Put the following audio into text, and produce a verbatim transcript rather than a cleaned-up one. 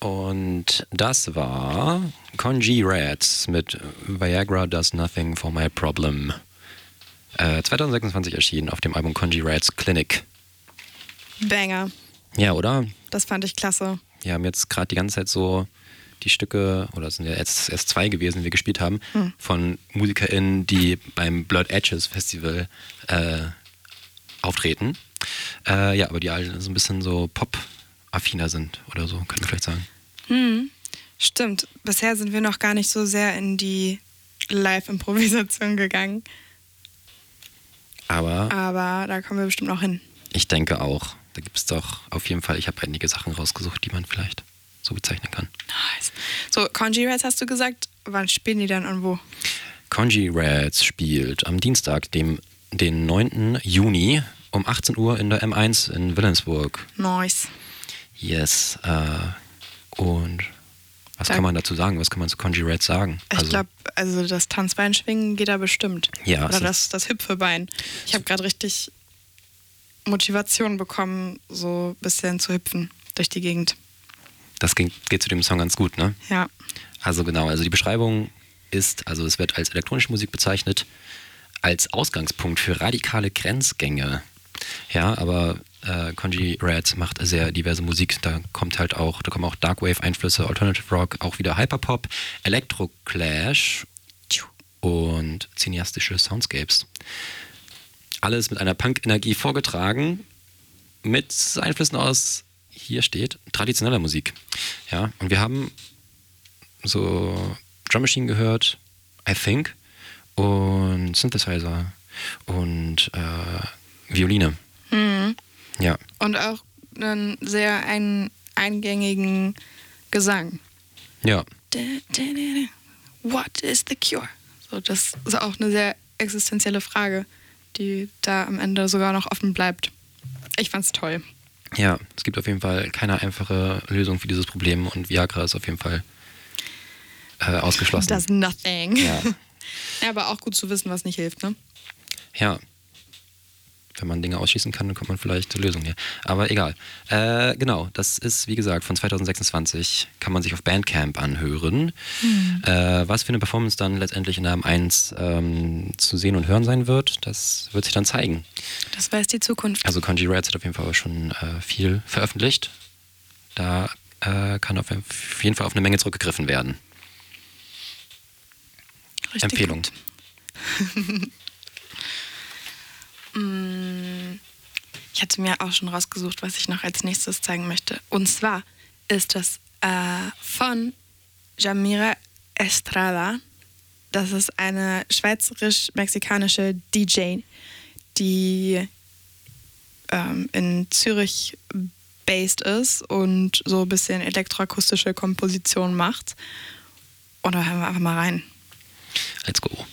Und das war Congy Rats mit Viagra Does Nothing for My Problem. Äh, zwanzig sechsundzwanzig erschienen auf dem Album Congy Rats Clinic. Banger. Ja, oder? Das fand ich klasse. Wir haben jetzt gerade die ganze Zeit so die Stücke, oder es sind ja jetzt erst zwei gewesen, die wir gespielt haben, hm. von MusikerInnen, die beim Blurred Edges Festival äh, auftreten. Äh, ja, aber die alle so ein bisschen so Pop-affiner sind oder so, könnte man vielleicht sagen. Hm. Stimmt. Bisher sind wir noch gar nicht so sehr in die Live-Improvisation gegangen. Aber, aber da kommen wir bestimmt noch hin. Ich denke auch. Da gibt es doch auf jeden Fall, ich habe einige Sachen rausgesucht, die man vielleicht so bezeichnen kann. Nice. So, Congy Rats hast du gesagt. Wann spielen die dann und wo? Congy Rats spielt am Dienstag, dem, den neunten Juni um achtzehn Uhr in der M eins in Wilhelmsburg. Nice. Yes. Äh, und was da kann man dazu sagen? Was kann man zu Congy Rats sagen? Ich also, glaube, also das Tanzbein schwingen geht da bestimmt. Ja. Oder das, das Hüpfebein. Ich habe gerade richtig Motivation bekommen, so ein bisschen zu hüpfen durch die Gegend. Das geht, geht zu dem Song ganz gut, ne? Ja. Also genau, also die Beschreibung ist, also es wird als elektronische Musik bezeichnet, als Ausgangspunkt für radikale Grenzgänge. Ja, aber äh, Congy Rats macht sehr diverse Musik. Da kommt halt auch, da kommen auch Darkwave-Einflüsse, Alternative Rock, auch wieder Hyperpop, Electroclash und cineastische Soundscapes. Alles mit einer Punk-Energie vorgetragen, mit Einflüssen aus, hier steht, traditioneller Musik. Ja, und wir haben so Drum Machine gehört, I Think, und Synthesizer und äh, Violine. Mhm. Ja. Und auch einen sehr ein, eingängigen Gesang. Ja. What is the cure? So, das ist auch eine sehr existenzielle Frage, die da am Ende sogar noch offen bleibt. Ich fand's toll. Ja, es gibt auf jeden Fall keine einfache Lösung für dieses Problem und Viagra ist auf jeden Fall äh, ausgeschlossen. Does nothing. Ja. Ja, aber auch gut zu wissen, was nicht hilft, ne? Ja. Wenn man Dinge ausschließen kann, dann kommt man vielleicht zur Lösung hier. Aber egal. Äh, genau, das ist, wie gesagt, von zwanzig sechsundzwanzig. Kann man sich auf Bandcamp anhören. Mhm. Äh, was für eine Performance dann letztendlich in der M eins ähm, zu sehen und hören sein wird, das wird sich dann zeigen. Das weiß die Zukunft. Also Congy Rats hat auf jeden Fall schon äh, viel veröffentlicht. Da äh, kann auf jeden Fall auf eine Menge zurückgegriffen werden. Richtig Empfehlung. Ich hatte mir auch schon rausgesucht, was ich noch als nächstes zeigen möchte. Und zwar ist das äh, von Jamira Estrada. Das ist eine schweizerisch-mexikanische D J, die ähm, in Zürich based ist und so ein bisschen elektroakustische Komposition macht. Und da hören wir einfach mal rein. Let's go.